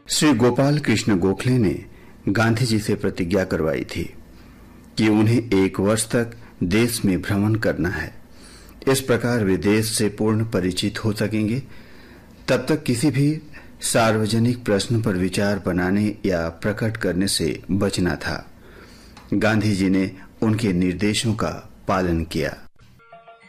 श्री गोपाल कृष्ण गोखले ने गांधी जी से प्रतिज्ञा करवाई थी कि उन्हें 1 वर्ष तक देश में भ्रमण करना है। इस प्रकार वे देश से पूर्ण परिचित हो सकेंगे। तब तक किसी भी सार्वजनिक प्रश्न पर विचार बनाने या प्रकट करने से बचना था। गांधी जी ने उनके निर्देशों का पालन किया।